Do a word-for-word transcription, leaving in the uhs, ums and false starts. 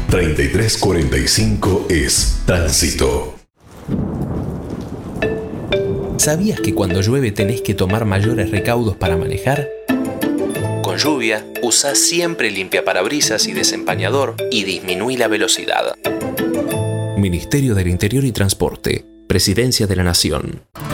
treinta y tres cuarenta y cinco es Tránsito. ¿Sabías que cuando llueve tenés que tomar mayores recaudos para manejar? Con lluvia, usá siempre limpiaparabrisas y desempañador y disminuí la velocidad. Ministerio del Interior y Transporte, Presidencia de la Nación.